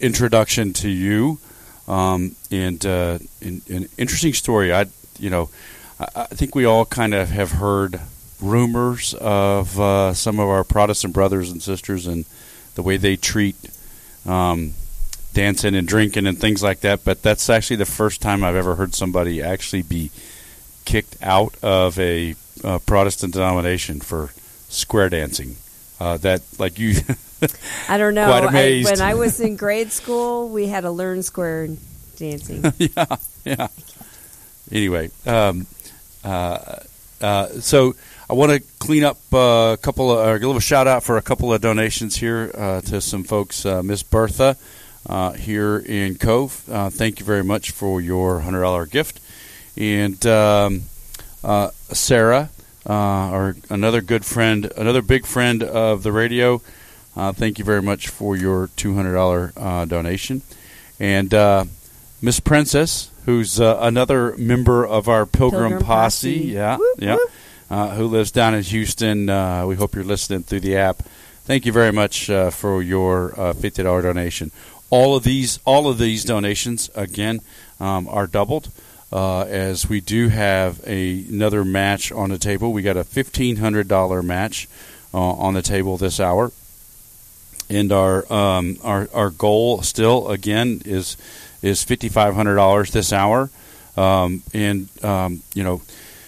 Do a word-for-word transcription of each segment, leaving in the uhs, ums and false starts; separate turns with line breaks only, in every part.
introduction to you, um, and uh, an, an interesting story. I, you know, I, I think we all kind of have heard rumors of uh, some of our Protestant brothers and sisters and the way they treat um, dancing and drinking and things like that. But that's actually the first time I've ever heard somebody actually be kicked out of a uh, Protestant denomination for square dancing. Uh, that, like you,
I don't know.
Quite amazed.
I, when I was in grade school, we had to learn square dancing.
yeah, yeah. Anyway, um, uh, uh, so I want to clean up uh, a couple of, or give a little shout out for a couple of donations here uh, to some folks. Uh, Miss Bertha uh, here in Cove. Uh, thank you very much for your one hundred dollars gift. And um, uh, Sarah, uh, our another good friend, another big friend of the radio. Uh, thank you very much for your two hundred dollars uh, donation. And uh, Miss Princess, who's uh, another member of our Pilgrim,
Pilgrim
Posse,
Posse.
yeah,
Whoop,
yeah,
whoop.
Uh, who lives down in Houston. Uh, we hope you're listening through the app. Thank you very much uh, for your uh, fifty dollars donation. All of these, all of these donations again um, are doubled. Uh, as we do have a, another match on the table. We got a fifteen hundred dollars match uh, on the table this hour. And our um, our our goal still, again, is is fifty-five hundred dollars this hour. Um, and, um, you know,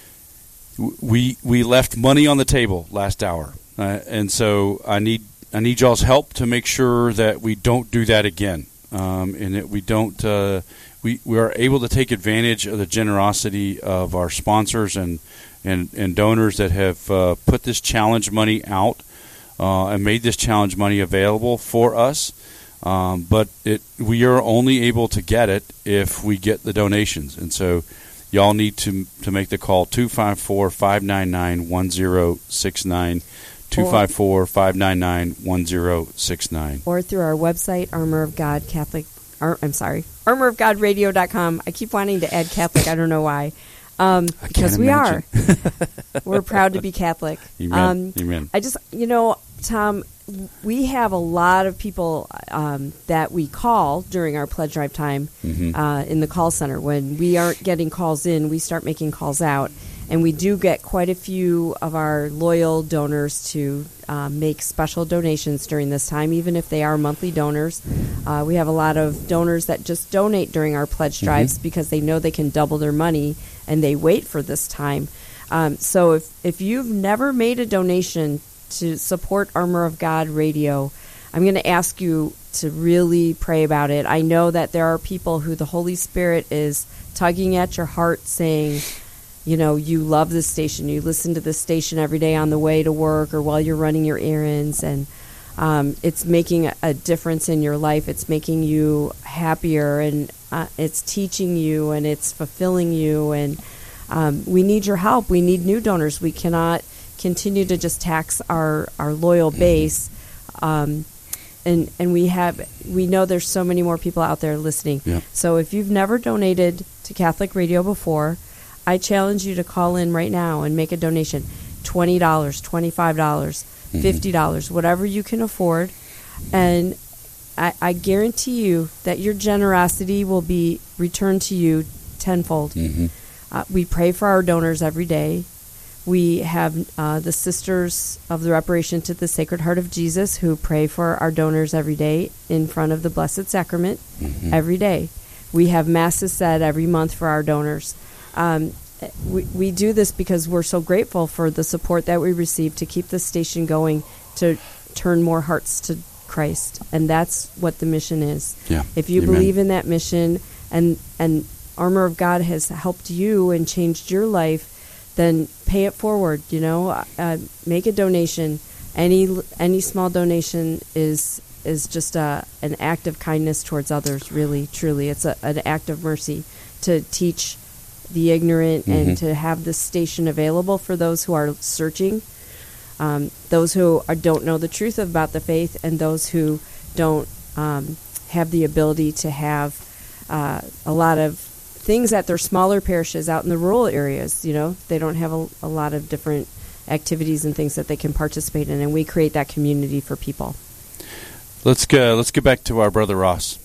we we left money on the table last hour. Uh, and so I need I need y'all's help to make sure that we don't do that again. Um, and that we don't... Uh, We, we are able to take advantage of the generosity of our sponsors and, and, and donors that have uh, put this challenge money out uh, and made this challenge money available for us. Um, but it we are only able to get it if we get the donations. And so y'all need to to make the call, two five four, five nine nine, one zero six nine, two five four, five nine nine, one zero six nine.
Or through our website, Armor of God Catholic... Ar- I'm sorry, armor of god radio dot com. I keep wanting to add Catholic. I don't know why. Um, because we are. We're proud to be Catholic.
Amen.
Um,
Amen.
I just, you know, Tom, we have a lot of people um, that we call during our pledge drive time
mm-hmm.
uh, in the call center. When we aren't getting calls in, we start making calls out. And we do get quite a few of our loyal donors to uh, make special donations during this time, even if they are monthly donors. Uh, we have a lot of donors that just donate during our pledge drives mm-hmm. because they know they can double their money, and they wait for this time. Um, so if, if you've never made a donation to support Armor of God Radio, I'm going to ask you to really pray about it. I know that there are people who the Holy Spirit is tugging at your heart saying, you know, you love this station. You listen to this station every day on the way to work or while you're running your errands. And um, it's making a difference in your life. It's making you happier, and uh, it's teaching you, and it's fulfilling you. And um, we need your help. We need new donors. We cannot continue to just tax our, our loyal base. Um, and and we have we know there's so many more people out there listening.
Yeah.
So if you've never donated to Catholic Radio before, I challenge you to call in right now and make a donation. twenty dollars, twenty-five dollars, mm-hmm. fifty dollars, whatever you can afford. And I, I guarantee you that your generosity will be returned to you tenfold.
Mm-hmm.
Uh, we pray for our donors every day. We have uh, the Sisters of the Reparation to the Sacred Heart of Jesus who pray for our donors every day in front of the Blessed Sacrament mm-hmm. every day. We have masses said every month for our donors. Um, we, we do this because we're so grateful for the support that we receive to keep the station going, to turn more hearts to Christ. And that's what the mission is.
Yeah.
If you
Amen.
believe in that mission and, and Armor of God has helped you and changed your life, then pay it forward, you know, uh, make a donation. Any any small donation is is just a, an act of kindness towards others, really, truly. It's a, an act of mercy to teach the ignorant mm-hmm. and to have this station available for those who are searching, um, those who are, don't know the truth about the faith, and those who don't um, have the ability to have uh, a lot of things at their smaller parishes out in the rural areas. You know, they don't have a, a lot of different activities and things that they can participate in, and we create that community for people.
Let's go. Let's get back to our brother Ross.